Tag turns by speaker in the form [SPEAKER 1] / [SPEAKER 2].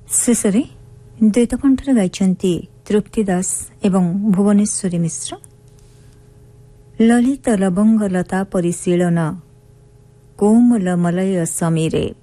[SPEAKER 1] ଶେଷରେ ଦ୍ୱୈତ କଣ୍ଠରେ ଗାଇଛନ୍ତି ତୃପ୍ତି ଦାସ ଏବଂ ଭୁବନେଶ୍ୱରୀ ମିଶ୍ର। ଲଳିତ ଲବଙ୍ଗ ଲତା ପରିଶୀଳନ କୋମଲ ମଲୟ ସମୀରେ